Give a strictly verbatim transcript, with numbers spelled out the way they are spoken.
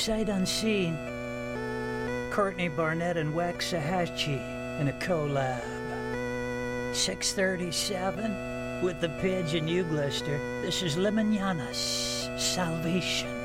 Sight unseen. Courtney Barnett and Waxahachie in a collab. six thirty-seven with the Pigeon Uglister. This is Limananas Salvation.